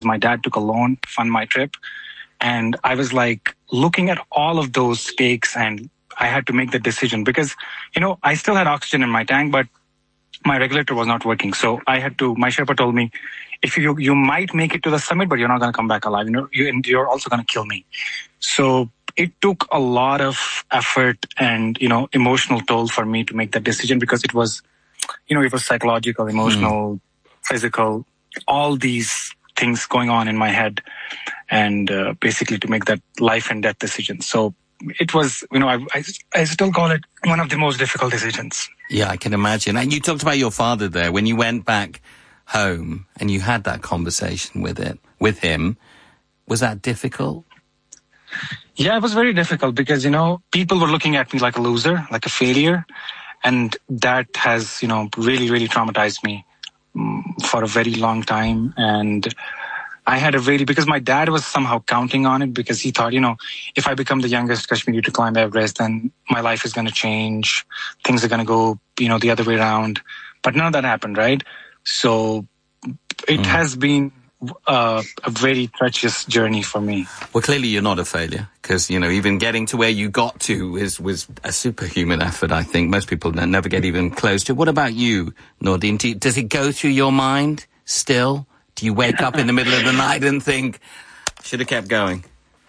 My dad took a loan to fund my trip. And I was like looking at all of those stakes, and I had to make the decision because, I still had oxygen in my tank, but my regulator was not working. So my Sherpa told me, if you might make it to the summit, but you're not going to come back alive. You're also going to kill me. So it took a lot of effort and, emotional toll for me to make that decision because it was psychological, emotional, physical, all these things going on in my head, and basically to make that life and death decision. So it was, I still call it one of the most difficult decisions. Yeah, I can imagine. And you talked about your father there. When you went back home and you had that conversation with him, was that difficult? Yeah, it was very difficult because, people were looking at me like a loser, like a failure. And that has, really, really traumatized me for a very long time. And I had because my dad was somehow counting on it because he thought, if I become the youngest Kashmiri to climb Everest, then my life is going to change. Things are going to go, the other way around. But none of that happened, right? So it has been a very treacherous journey for me. Well, clearly you're not a failure because, even getting to where you got to was a superhuman effort, I think. Most people never get even close to it. What about you, Nordine? Does it go through your mind still? Do you wake up in the middle of the night and think, should have kept going?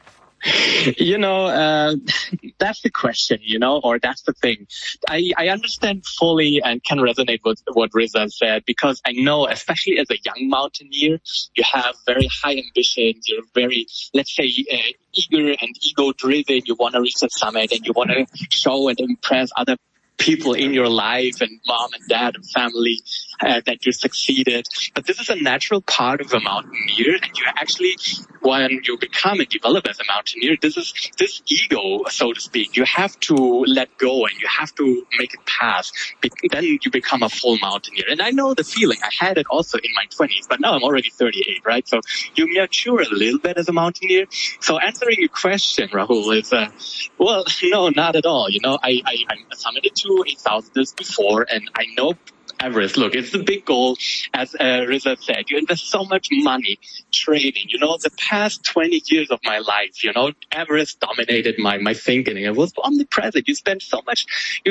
That's the question, or that's the thing. I understand fully and can resonate with what Riza said because I know, especially as a young mountaineer, you have very high ambitions. You're very, let's say, eager and ego-driven. You want to reach the summit and you want to show and impress other people in your life and mom and dad and family that you succeeded. But this is a natural part of a mountaineer, and you actually, when you become and develop as a mountaineer, this ego, so to speak, you have to let go and you have to make it pass. Then you become a full mountaineer. And I know the feeling. I had it also in my 20s, but now I'm already 38, right? So you mature a little bit as a mountaineer. So answering your question, Rahul, is, well, no, not at all. I summited to 8,000 before, and I know Everest. Look, it's the big goal, as Riza said. You invest so much money training. The past 20 years of my life, Everest dominated my thinking. It was omnipresent. You spend so much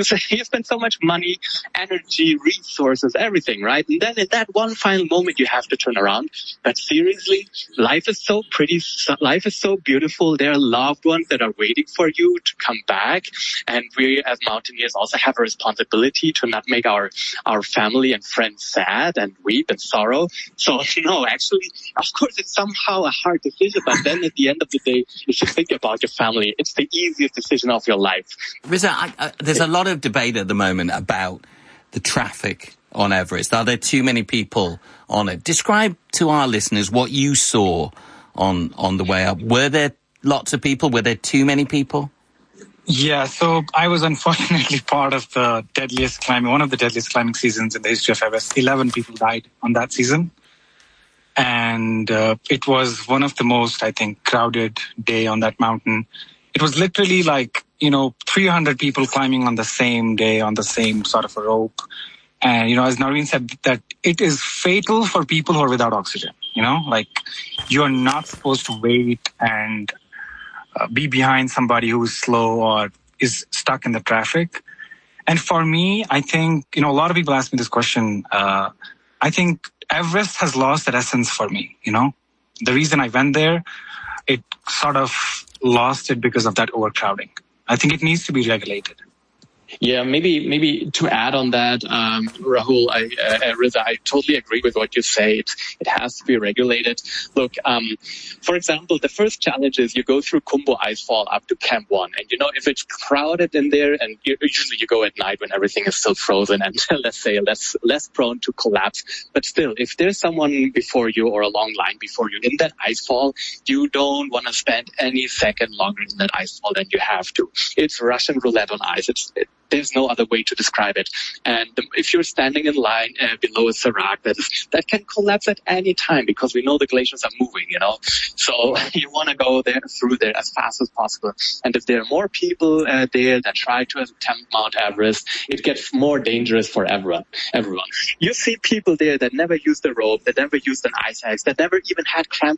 money, energy, resources, everything, right? And then in that one final moment, you have to turn around. But seriously, life is so pretty. Life is so beautiful. There are loved ones that are waiting for you to come back. And we as mountaineers also have a responsibility to not make our family and friends sad and weep and sorrow. So, no, actually, of course, it's somehow a hard decision, but then at the end of the day, you should think about your family. It's the easiest decision of your life. Riza, there's a lot of debate at the moment about the traffic on Everest. Are there too many people on it? Describe to our listeners what you saw on the way up. Were there lots of people? Were there too many people? Yeah, so I was unfortunately part of one of the deadliest climbing seasons in the history of Everest. 11 people died on that season. And it was one of the most, I think, crowded day on that mountain. It was literally like, 300 people climbing on the same day on the same sort of a rope. And, as Noreen said, that it is fatal for people who are without oxygen, you're not supposed to wait and be behind somebody who's slow or is stuck in the traffic. And for me, I think, a lot of people ask me this question. I think Everest has lost that essence for me, The reason I went there, it sort of lost it because of that overcrowding. I think it needs to be regulated. Yeah, maybe to add on that, Rahul, Riza, I totally agree with what you say. It has to be regulated. Look, for example, the first challenge is you go through Khumbu Icefall up to Camp 1. And, if it's crowded in there, and usually you go at night when everything is still frozen and, let's say, less prone to collapse. But still, if there's someone before you or a long line before you in that icefall, you don't want to spend any second longer in that icefall than you have to. It's Russian roulette on ice. There's no other way to describe it. And if you're standing in line below a serac, that can collapse at any time because we know the glaciers are moving, So you want to go through there as fast as possible. And if there are more people there that try to attempt Mount Everest, it gets more dangerous for everyone. You see people there that never used a rope, that never used an ice axe, that never even had crampon